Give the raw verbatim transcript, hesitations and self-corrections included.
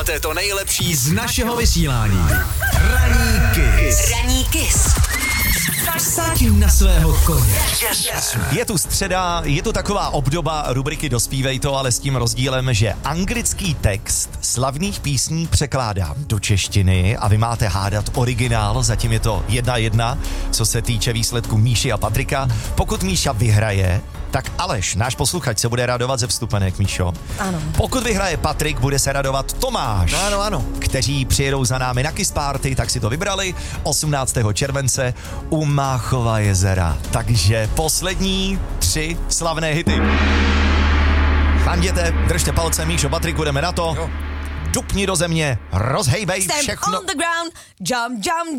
Posloucháte to nejlepší z našeho vysílání. Ranní Kiss. Ranní Kiss. Vsaď na svého koně. Yes, yes. Je tu středa, je tu taková obdoba rubriky Dospívej to, ale s tím rozdílem, že anglický text slavných písní překládám do češtiny a vy máte hádat originál, zatím je to jedna jedna, co se týče výsledku Míši a Patrika. Pokud Míša vyhraje, tak Aleš, náš posluchač, se bude radovat ze vstupenek, Míšo. Ano. Pokud vyhraje Patrik, bude se radovat Tomáš. Ano, ano. Kteří přijedou za námi na Kiss Party, tak si to vybrali osmnáctého července u Máchova jezera. Takže poslední tři slavné hity. Fanděte, držte palce, Míšo, Patrik, budeme na to. Jo. Dupni do země, rozhejbej Stand všechno. on the ground, jump, jump,